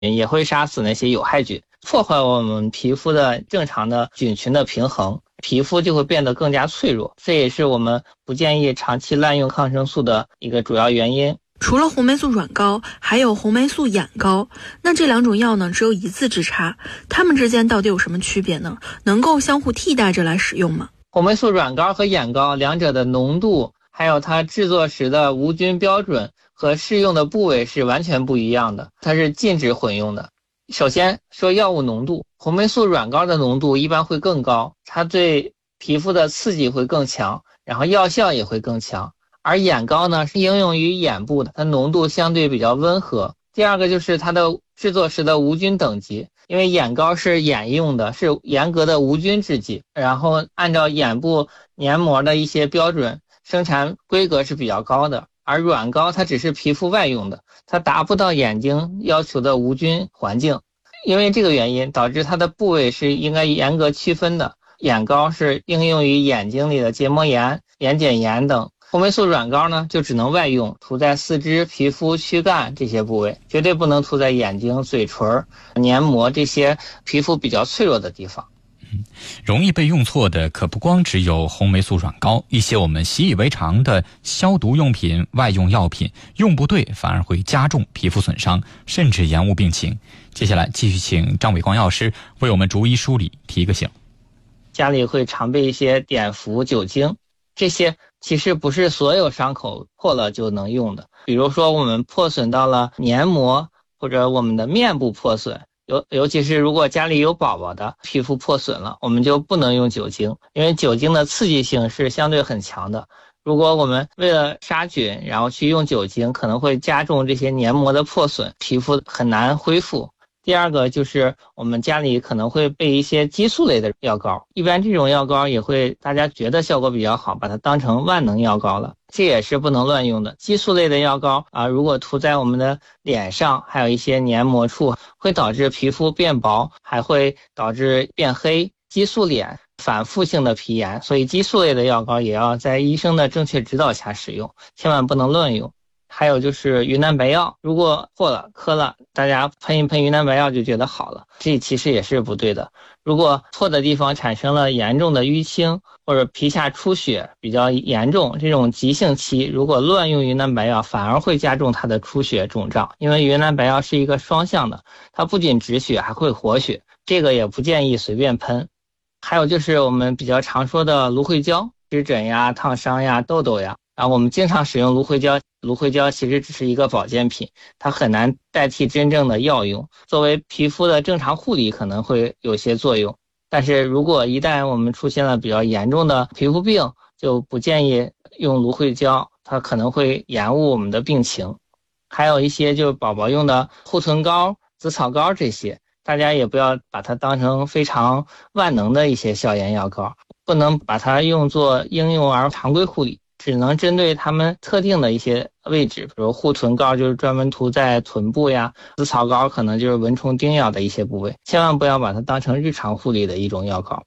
也会杀死那些有害菌，破坏我们皮肤的正常的菌群的平衡，皮肤就会变得更加脆弱。这也是我们不建议长期滥用抗生素的一个主要原因。 除了红霉素软膏，还有红霉素眼膏。那这两种药呢，只有一字之差，它们之间到底有什么区别呢？能够相互替代着来使用吗？ 红霉素软膏和眼膏两者的浓度，还有它制作时的无菌标准和适用的部位是完全不一样的，它是禁止混用的。首先说药物浓度，红霉素软膏的浓度一般会更高，它对皮肤的刺激会更强，然后药效也会更强。而眼膏呢是应用于眼部的，它浓度相对比较温和。第二个就是它的制作时的无菌等级，因为眼膏是眼用的，是严格的无菌制剂，然后按照眼部黏膜的一些标准，生产规格是比较高的。而软膏它只是皮肤外用的，它达不到眼睛要求的无菌环境。因为这个原因导致它的部位是应该严格区分的，眼膏是应用于眼睛里的结膜炎、眼睑炎等，红霉素软膏呢就只能外用，涂在四肢、皮肤、躯干这些部位，绝对不能涂在眼睛、嘴唇、黏膜这些皮肤比较脆弱的地方。 容易被用错的可不光只有红霉素软膏，一些我们习以为常的消毒用品、外用药品，用不对反而会加重皮肤损伤，甚至延误病情。接下来继续请张伟光药师为我们逐一梳理，提个醒。 家里会常备一些碘伏、酒精，这些其实不是所有伤口破了就能用的。比如说我们破损到了黏膜，或者我们的面部破损，尤其是如果家里有宝宝的皮肤破损了，我们就不能用酒精，因为酒精的刺激性是相对很强的。如果我们为了杀菌然后去用酒精，可能会加重这些黏膜的破损，皮肤很难恢复。第二个就是我们家里可能会备一些激素类的药膏，一般这种药膏也会大家觉得效果比较好，把它当成万能药膏了，这也是不能乱用的。激素类的药膏如果涂在我们的脸上，还有一些黏膜处，会导致皮肤变薄，还会导致变黑、激素脸、反复性的皮炎，所以激素类的药膏也要在医生的正确指导下使用，千万不能乱用。还有就是云南白药，如果破了磕了，大家喷一喷云南白药就觉得好了，这其实也是不对的。如果破的地方产生了严重的淤青，或者皮下出血比较严重，这种急性期如果乱用云南白药，反而会加重它的出血肿胀，因为云南白药是一个双向的，它不仅止血还会活血，这个也不建议随便喷。还有就是我们比较常说的芦荟胶，湿疹呀、烫伤呀、痘痘呀，我们经常使用芦荟胶，芦荟胶其实只是一个保健品，它很难代替真正的药用。作为皮肤的正常护理可能会有些作用，但是如果一旦我们出现了比较严重的皮肤病，就不建议用芦荟胶，它可能会延误我们的病情。还有一些就是宝宝用的护唇膏、紫草膏，这些大家也不要把它当成非常万能的一些消炎药膏，不能把它用作婴幼儿常规护理，只能针对他们特定的一些位置，比如护唇膏就是专门涂在臀部呀，紫草膏可能就是蚊虫叮咬的一些部位，千万不要把它当成日常护理的一种药膏。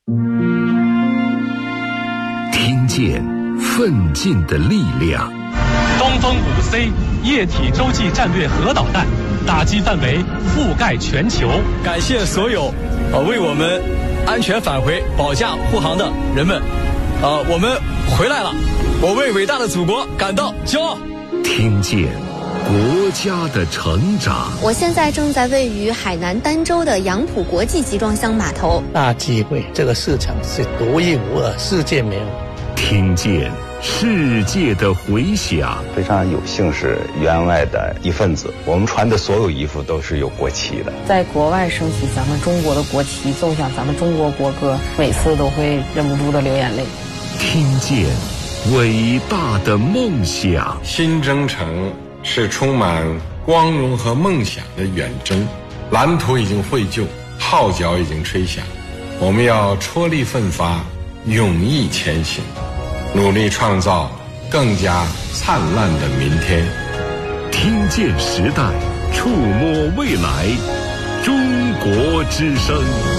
听见奋进的力量。 东风5C 液体洲际战略核导弹打击范围覆盖全球。 感谢所有为我们安全返回保驾护航的人们。我们回来了，我为伟大的祖国感到骄傲。 听见国家的成长。 我现在正在位于海南儋州的杨浦国际集装箱码头。 大机会，这个市场是独一无二，世界没有。 听见世界的回响。 非常有幸是员外的一份子，我们穿的所有衣服都是有国旗的。 在国外升起咱们中国的国旗，奏响咱们中国国歌，每次都会忍不住的流眼泪。 听见伟大的梦想。 新征程是充满光荣和梦想的远征，蓝图已经绘就，号角已经吹响，我们要踔厉奋发，勇毅前行，努力创造更加灿烂的明天。 听见时代，触摸未来，中国之声。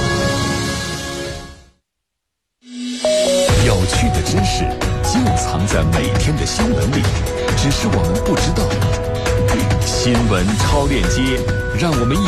有趣的知识就藏在每天的新闻里，只是我们不知道。 新闻超链接，让我们